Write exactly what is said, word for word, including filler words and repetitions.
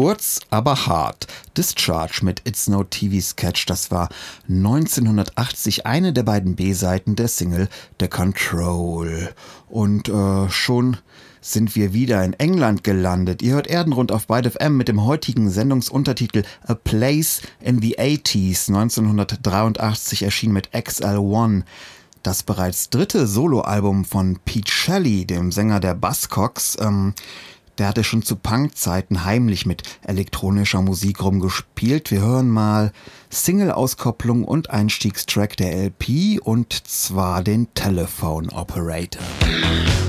Kurz, aber hart. Discharge mit It's No T V Sketch, das war neunzehnhundertachtzig eine der beiden B-Seiten der Single The Control. Und äh, schon sind wir wieder in England gelandet. Ihr hört Erdenrund auf Byte F M mit dem heutigen Sendungsuntertitel A Place in the eighties. neunzehnhundertdreiundachtzig erschien mit X L eins. Das bereits dritte Soloalbum von Pete Shelley, dem Sänger der Buzzcocks. Ähm, der hatte schon zu Punk-Zeiten heimlich mit elektronischer Musik rumgespielt. Wir hören mal Single-Auskopplung und Einstiegstrack der L P, und zwar den Telephone Operator.